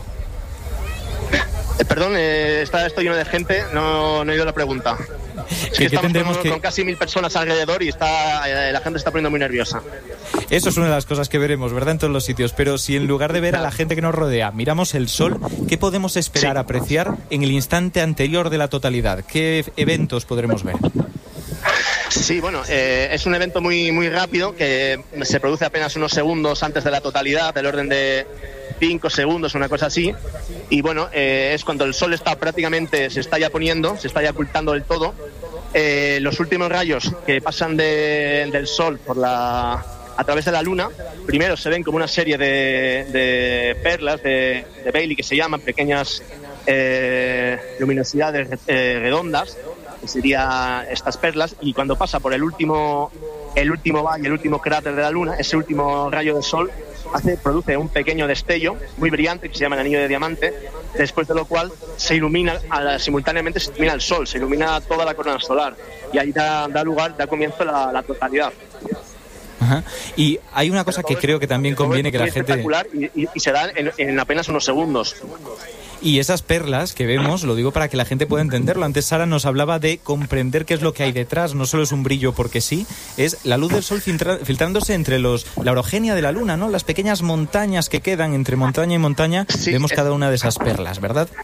Eh, perdón, eh, está esto lleno de gente, no, no he oído la pregunta. Es que estamos con, que... con casi mil personas alrededor y está, eh, la gente está poniendo muy nerviosa. Eso es una de las cosas que veremos, ¿verdad?, en todos los sitios. Pero si en lugar de ver a la gente que nos rodea, miramos el sol, ¿qué podemos esperar, sí. apreciar en el instante anterior de la totalidad? ¿Qué eventos podremos ver? Sí, bueno, eh, es un evento muy, muy rápido que se produce apenas unos segundos antes de la totalidad, del orden de cinco segundos, una cosa así. Y bueno, eh, es cuando el sol está prácticamente, se está ya poniendo, se está ya ocultando del todo. Eh, los últimos rayos que pasan de, del sol por la, a través de la luna, primero se ven como una serie de, de perlas de, de Bailey, que se llaman pequeñas eh, luminosidades eh, redondas, que serían estas perlas, y cuando pasa por el último el último valle, el último cráter de la luna, ese último rayo de sol hace, produce un pequeño destello muy brillante que se llama el anillo de diamante, después de lo cual se ilumina, a, simultáneamente se ilumina el sol, se ilumina toda la corona solar, y ahí da, da lugar, da comienzo la, la totalidad. Ajá. Y hay una cosa que creo que también conviene que la gente... espectacular y, y, y se da en, en apenas unos segundos. Y esas perlas que vemos, lo digo para que la gente pueda entenderlo. Antes Sara nos hablaba de comprender qué es lo que hay detrás. No solo es un brillo porque sí, es la luz del sol filtra, filtrándose entre los la orogenia de la luna, ¿no? Las pequeñas montañas que quedan entre montaña y montaña. Sí, vemos eh, cada una de esas perlas, ¿verdad?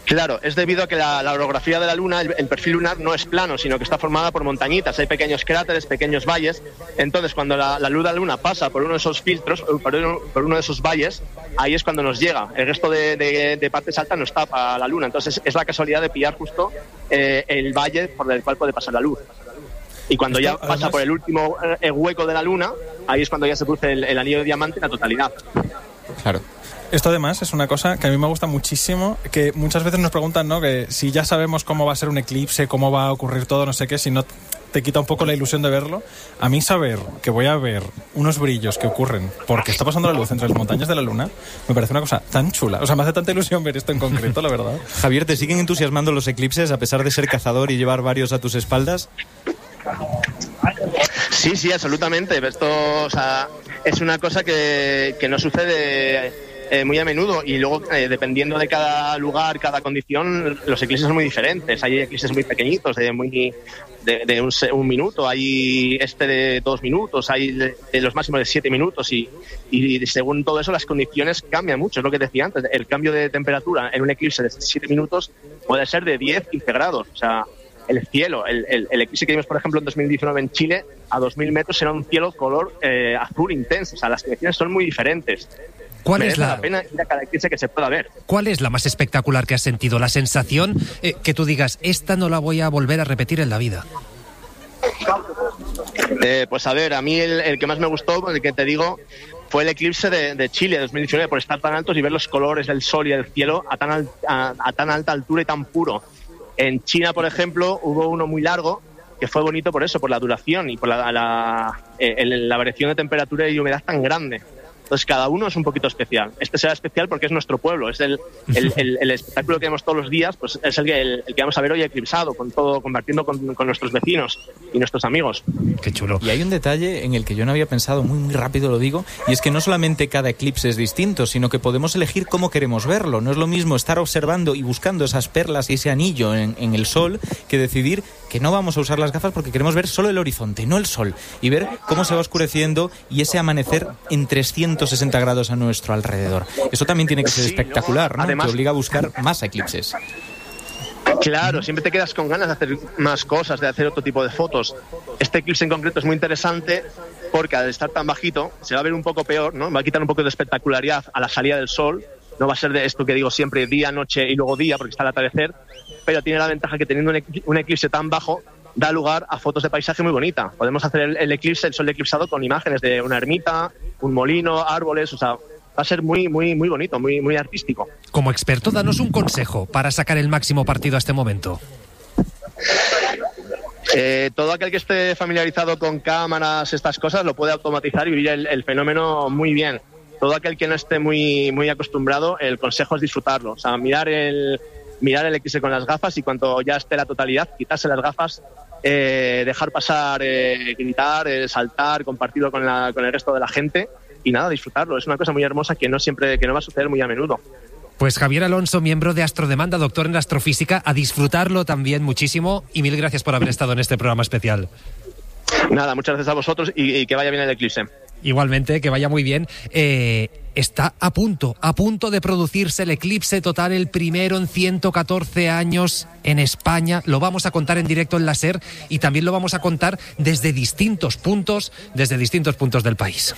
Claro, es debido a que la, la orografía de la Luna, el, el perfil lunar no es plano, sino que está formada por montañitas, hay pequeños cráteres, pequeños valles. Entonces, cuando la, la luz de la Luna pasa por uno de esos filtros, por uno, por uno de esos valles, ahí es cuando nos llega. El resto de, de, de partes altas nos tapa la Luna. Entonces, es la casualidad de pillar justo eh, el valle por el cual puede pasar la luz. Y cuando Esto, ya pasa además... por el último eh, hueco de la Luna, ahí es cuando ya se produce el, el anillo de diamante en la totalidad. Claro. Esto además es una cosa que a mí me gusta muchísimo, que muchas veces nos preguntan, ¿no?, que si ya sabemos cómo va a ser un eclipse, cómo va a ocurrir todo, no sé qué, si no te quita un poco la ilusión de verlo. A mí saber que voy a ver unos brillos que ocurren porque está pasando la luz entre las montañas de la Luna me parece una cosa tan chula. O sea, me hace tanta ilusión ver esto en concreto, la verdad. Javier, ¿te siguen entusiasmando los eclipses a pesar de ser cazador y llevar varios a tus espaldas? Sí, sí, absolutamente. Esto, o sea, es una cosa que, que no sucede Eh, muy a menudo, y luego eh, dependiendo de cada lugar, cada condición, los eclipses son muy diferentes. Hay eclipses muy pequeñitos, de muy de, de un, un minuto, hay este de dos minutos, hay de, de los máximos de siete minutos, y, y según todo eso las condiciones cambian mucho. Es lo que decía antes, el cambio de temperatura en un eclipse de siete minutos puede ser de diez, quince grados. O sea, el cielo, el, el, el eclipse que vimos, por ejemplo, en dos mil diecinueve en Chile, a dos mil metros era un cielo color eh, azul intenso. O sea, las condiciones son muy diferentes. ¿Cuál es la... la pena ir a cada eclipse que se pueda ver. ¿Cuál es la más espectacular que has sentido? La sensación eh, que tú digas, esta no la voy a volver a repetir en la vida. Eh, pues a ver, a mí el, el que más me gustó, el que te digo, fue el eclipse de, de Chile de dos mil diecinueve, por estar tan altos y ver los colores del sol y del cielo a tan, al, a, a tan alta altura y tan puro. En China, por ejemplo, hubo uno muy largo que fue bonito por eso, por la duración y por la, la, eh, la variación de temperatura y humedad tan grande. Entonces cada uno es un poquito especial. Este será especial porque es nuestro pueblo, es el, el, el, el espectáculo que vemos todos los días, pues es el que, el, el que vamos a ver hoy eclipsado, con todo, compartiendo con, con nuestros vecinos y nuestros amigos. Qué chulo. Y hay un detalle en el que yo no había pensado, muy muy rápido lo digo, y es que no solamente cada eclipse es distinto, sino que podemos elegir cómo queremos verlo. No es lo mismo estar observando y buscando esas perlas y ese anillo en, en el sol que decidir que no vamos a usar las gafas porque queremos ver solo el horizonte, no el sol, y ver cómo se va oscureciendo y ese amanecer en trescientos sesenta grados a nuestro alrededor. Eso también tiene que ser sí, espectacular, ¿no? Además, te obliga a buscar más eclipses. Claro, siempre te quedas con ganas de hacer más cosas, de hacer otro tipo de fotos. Este eclipse en concreto es muy interesante porque al estar tan bajito se va a ver un poco peor, ¿no? Va a quitar un poco de espectacularidad a la salida del sol. No va a ser de esto que digo siempre, día, noche y luego día, porque está el atardecer, pero tiene la ventaja que teniendo un eclipse tan bajo da lugar a fotos de paisaje muy bonita. Podemos hacer el, el eclipse, el sol eclipsado, con imágenes de una ermita, un molino, árboles, o sea, va a ser muy, muy, muy bonito, muy, muy artístico. Como experto, danos un consejo para sacar el máximo partido a este momento. Eh, todo aquel que esté familiarizado con cámaras, estas cosas, lo puede automatizar y vivir el, el fenómeno muy bien. Todo aquel que no esté muy, muy acostumbrado, el consejo es disfrutarlo. O sea, mirar el, mirar el eclipse con las gafas y cuando ya esté la totalidad, quitarse las gafas, eh, dejar pasar, eh, gritar, eh, saltar, compartirlo con, la, con el resto de la gente y nada, disfrutarlo. Es una cosa muy hermosa que no siempre, que no va a suceder muy a menudo. Pues Javier Alonso, miembro de Astrodemanda, doctor en astrofísica, a disfrutarlo también muchísimo y mil gracias por haber estado en este programa especial. Nada, muchas gracias a vosotros y, y que vaya bien el eclipse. Igualmente, que vaya muy bien. Eh, está a punto, a punto de producirse el eclipse total, el primero en ciento catorce años en España. Lo vamos a contar en directo en la SER y también lo vamos a contar desde distintos puntos, desde distintos puntos del país.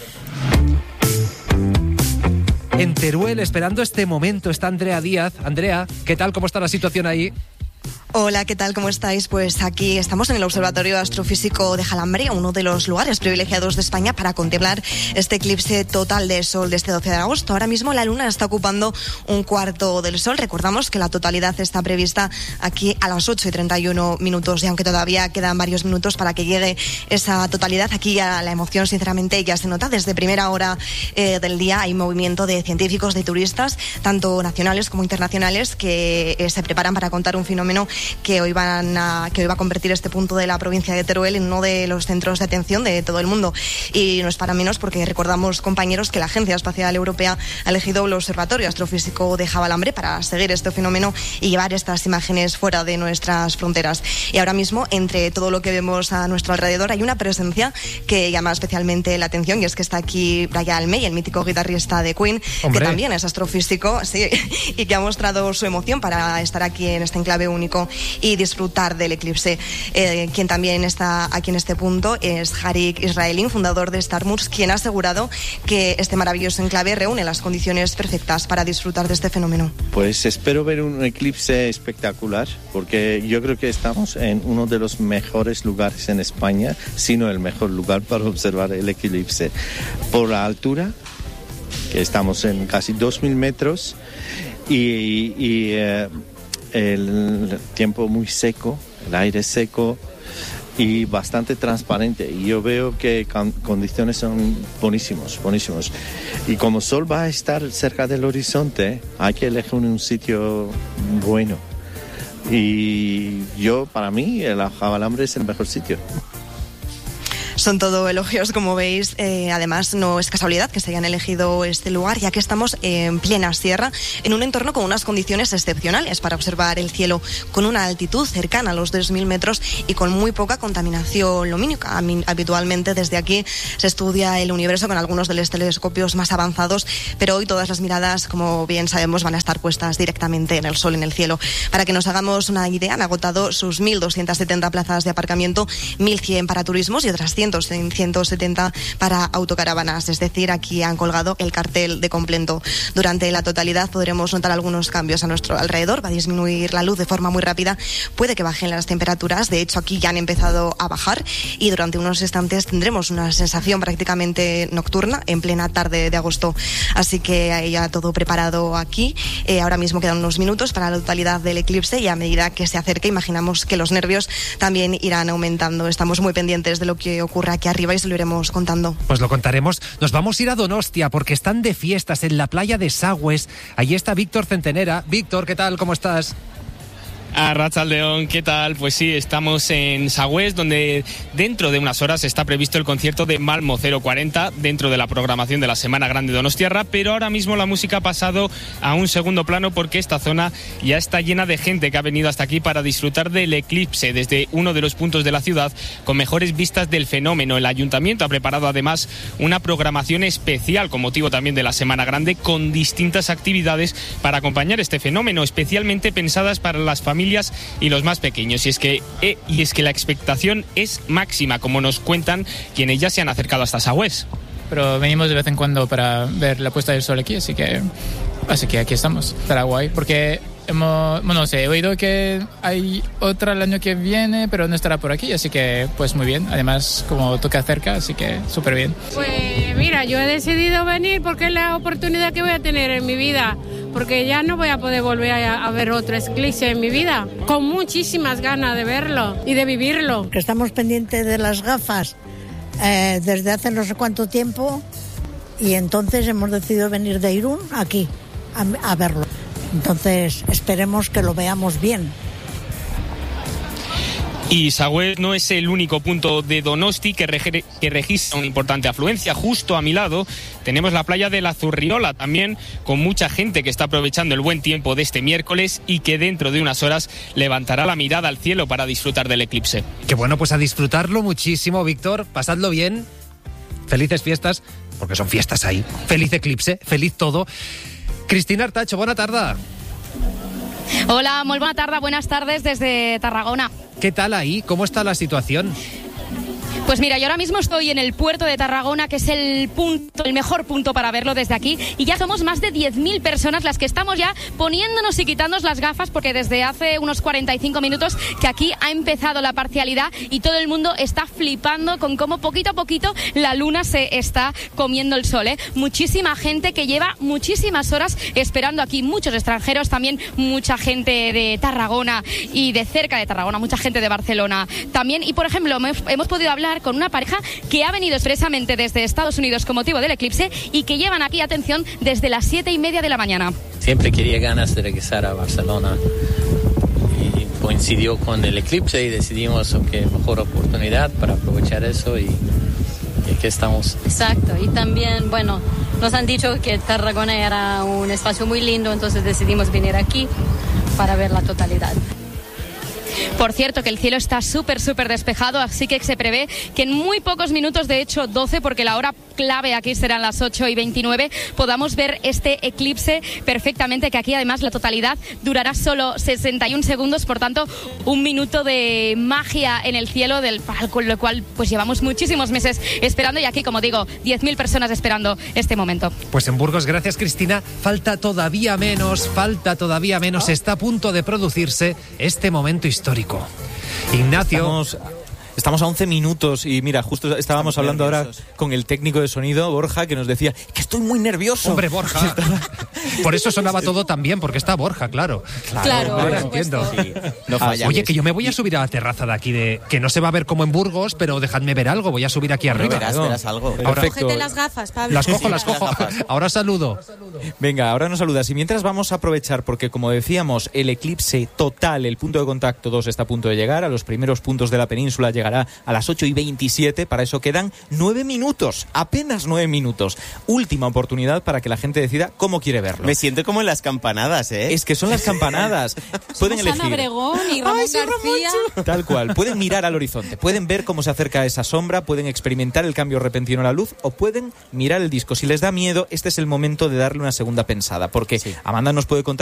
En Teruel, esperando este momento, está Andrea Díaz. Andrea, ¿qué tal? ¿Cómo está la situación ahí? Hola, ¿qué tal? ¿Cómo estáis? Pues aquí estamos en el Observatorio Astrofísico de Jalambria, uno de los lugares privilegiados de España para contemplar este eclipse total de sol de este doce de agosto. Ahora mismo la luna está ocupando un cuarto del sol. Recordamos que la totalidad está prevista aquí a las ocho y treinta y uno minutos y aunque todavía quedan varios minutos para que llegue esa totalidad, aquí ya la emoción sinceramente ya se nota. Desde primera hora eh, del día hay movimiento de científicos, de turistas, tanto nacionales como internacionales, que eh, se preparan para contar un fenómeno que hoy van a, que hoy va a convertir este punto de la provincia de Teruel en uno de los centros de atención de todo el mundo. Y no es para menos porque recordamos, compañeros, que la Agencia Espacial Europea ha elegido el Observatorio Astrofísico de Javalambre para seguir este fenómeno y llevar estas imágenes fuera de nuestras fronteras. Y ahora mismo, entre todo lo que vemos a nuestro alrededor, hay una presencia que llama especialmente la atención, y es que está aquí Brian May, el mítico guitarrista de Queen, ¡Hombre! Que también es astrofísico, sí, y que ha mostrado su emoción para estar aquí en este enclave único y disfrutar del eclipse. Eh, quien también está aquí en este punto es Harik Israelin, fundador de Starmurs, quien ha asegurado que este maravilloso enclave reúne las condiciones perfectas para disfrutar de este fenómeno. Pues espero ver un eclipse espectacular, porque yo creo que estamos en uno de los mejores lugares en España, si no el mejor lugar para observar el eclipse. Por la altura, que estamos en casi dos mil metros, y, y eh, el tiempo muy seco, el aire seco y bastante transparente, y yo veo que con, condiciones son buenísimos, buenísimos. Y como el sol va a estar cerca del horizonte, hay que elegir un sitio bueno. Y yo, para mí, el Javalambre es el mejor sitio. Son todo elogios, como veis. Eh, además, no es casualidad que se hayan elegido este lugar, ya que estamos en plena sierra, en un entorno con unas condiciones excepcionales para observar el cielo, con una altitud cercana a los dos mil metros y con muy poca contaminación lumínica. Habitualmente desde aquí se estudia el universo con algunos de los telescopios más avanzados, pero hoy todas las miradas, como bien sabemos, van a estar puestas directamente en el sol, en el cielo. Para que nos hagamos una idea, han agotado sus mil doscientas setenta plazas de aparcamiento, mil cien para turismos y otras ciento setenta para autocaravanas, es decir, aquí han colgado el cartel de completo. Durante la totalidad podremos notar algunos cambios a nuestro alrededor, va a disminuir la luz de forma muy rápida, puede que bajen las temperaturas, de hecho aquí ya han empezado a bajar, y durante unos instantes tendremos una sensación prácticamente nocturna en plena tarde de agosto, así que ya todo preparado aquí. Eh, ahora mismo quedan unos minutos para la totalidad del eclipse, y a medida que se acerque imaginamos que los nervios también irán aumentando. Estamos muy pendientes de lo que ocurre aquí arriba y se lo iremos contando. Pues lo contaremos. Nos vamos a ir a Donostia porque están de fiestas en la playa de Sagües. Allí está Víctor Centenera. Víctor, ¿qué tal? ¿Cómo estás? Arratsaldeon, ¿qué tal? Pues sí, estamos en Sagües, donde dentro de unas horas está previsto el concierto de Malmo cero cuarenta dentro de la programación de la Semana Grande Donostiarra, pero ahora mismo la música ha pasado a un segundo plano porque esta zona ya está llena de gente que ha venido hasta aquí para disfrutar del eclipse desde uno de los puntos de la ciudad con mejores vistas del fenómeno. El ayuntamiento ha preparado además una programación especial con motivo también de la Semana Grande, con distintas actividades para acompañar este fenómeno, especialmente pensadas para las familias y los más pequeños. Y es que eh, y es que la expectación es máxima, como nos cuentan quienes ya se han acercado hasta Sagües. Pero venimos de vez en cuando para ver la puesta del sol aquí, así que así que aquí estamos. Estará guay, porque hemos, bueno, no sé, he oído que hay otra el año que viene, pero no estará por aquí, así que pues muy bien. Además, como toca cerca, así que súper bien. Pues mira, yo he decidido venir porque es la oportunidad que voy a tener en mi vida, porque ya no voy a poder volver a, a ver otro eclipse en mi vida, con muchísimas ganas de verlo y de vivirlo. Que estamos pendientes de las gafas eh, desde hace no sé cuánto tiempo, y entonces hemos decidido venir de Irún aquí a, a verlo. Entonces esperemos que lo veamos bien. Y Sagües no es el único punto de Donosti que, rege- que registra una importante afluencia. Justo a mi lado tenemos la playa de la Zurriola, también con mucha gente que está aprovechando el buen tiempo de este miércoles y que dentro de unas horas levantará la mirada al cielo para disfrutar del eclipse. Qué bueno, pues a disfrutarlo muchísimo, Víctor. Pasadlo bien. Felices fiestas, porque son fiestas ahí. Feliz eclipse, feliz todo. Cristina Artacho, buena tarde. Hola, muy buena tarde, buenas tardes desde Tarragona. ¿Qué tal ahí? ¿Cómo está la situación? Pues mira, yo ahora mismo estoy en el puerto de Tarragona, que es el punto, el mejor punto para verlo desde aquí, y ya somos más de diez mil personas las que estamos ya poniéndonos y quitándonos las gafas, porque desde hace unos cuarenta y cinco minutos que aquí ha empezado la parcialidad y todo el mundo está flipando con cómo poquito a poquito la luna se está comiendo el sol, ¿eh? Muchísima gente que lleva muchísimas horas esperando aquí, muchos extranjeros, también mucha gente de Tarragona y de cerca de Tarragona, mucha gente de Barcelona también. Y por ejemplo, hemos, hemos podido hablar con una pareja que ha venido expresamente desde Estados Unidos con motivo del eclipse y que llevan aquí, atención, desde las siete y media de la mañana. Siempre quería ganas de regresar a Barcelona y coincidió con el eclipse y decidimos que mejor oportunidad para aprovechar eso y, y aquí estamos. Exacto, y también, bueno, nos han dicho que Tarragona era un espacio muy lindo, entonces decidimos venir aquí para ver la totalidad. Por cierto, que el cielo está súper, súper despejado, así que se prevé que en muy pocos minutos, de hecho doce, porque la hora clave aquí serán las ocho y veintinueve, podamos ver este eclipse perfectamente, que aquí además la totalidad durará solo sesenta y un segundos, por tanto, un minuto de magia en el cielo, del, con lo cual pues llevamos muchísimos meses esperando, y aquí, como digo, diez mil personas esperando este momento. Pues en Burgos, gracias Cristina, falta todavía menos, falta todavía menos, está a punto de producirse este momento histórico. Histórico. Ignacio. Estamos, estamos a once minutos y mira, justo estábamos hablando nerviosos. ahora con el técnico de sonido, Borja, que nos decía que estoy muy nervioso. Hombre, Borja. Por eso sonaba todo tan bien, porque está Borja, claro. Claro, claro, ahora entiendo. Sí, no falla. Oye, que yo me voy a subir a la terraza de aquí, de que no se va a ver como en Burgos, pero dejadme ver algo, voy a subir aquí arriba. Verás, verás algo. Ahora, cógete las gafas, Pablo. Las cojo, las cojo. Ahora saludo. Venga, ahora nos saludas. Y mientras vamos a aprovechar, porque como decíamos, el eclipse total, el punto de contacto dos está a punto de llegar, a los primeros puntos de la península llegará a las ocho y veintisiete, para eso quedan nueve minutos, apenas nueve minutos. Última oportunidad para que la gente decida cómo quiere verlo. Me siento como en las campanadas, ¿eh? Es que son las campanadas. Pueden Somos elegir. Ana Obregón y Ramón Ay, sí, García. Tal cual. Pueden mirar al horizonte, pueden ver cómo se acerca esa sombra, pueden experimentar el cambio repentino de la luz o pueden mirar el disco. Si les da miedo, este es el momento de darle una segunda pensada, porque sí. Amanda nos puede contar